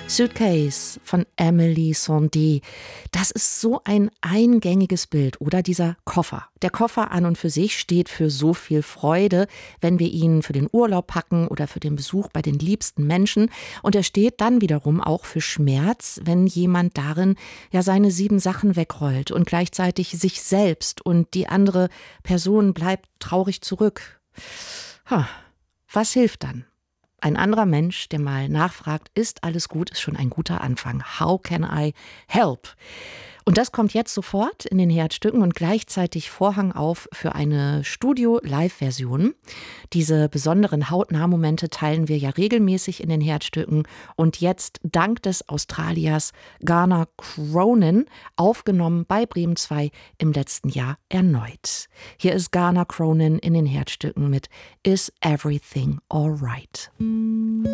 Suitcase von Emily Sandé. Das ist so ein eingängiges Bild, oder dieser Koffer. Der Koffer an und für sich steht für so viel Freude, wenn wir ihn für den Urlaub packen oder für den Besuch bei den liebsten Menschen. Und er steht dann wiederum auch für Schmerz, wenn jemand darin ja seine 7 Sachen wegrollt und gleichzeitig sich selbst und die andere Person bleibt traurig zurück. Was hilft dann? Ein anderer Mensch, der mal nachfragt, ist alles gut, ist schon ein guter Anfang. How can I help? Und das kommt jetzt sofort in den Herzstücken und gleichzeitig Vorhang auf für eine Studio-Live-Version. Diese besonderen Hautnahmomente teilen wir ja regelmäßig in den Herzstücken und jetzt dank des Australiers Garner Cronin aufgenommen bei Bremen 2 im letzten Jahr erneut. Hier ist Garner Cronin in den Herzstücken mit Is Everything Alright?